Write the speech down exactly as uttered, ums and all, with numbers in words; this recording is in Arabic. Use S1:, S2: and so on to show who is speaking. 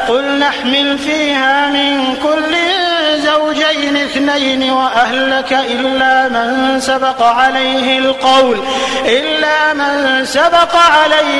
S1: قل نحمل فيها من كل زوجين اثنين وأهلك إلا من سبق عليه القول إلا من سبق عليه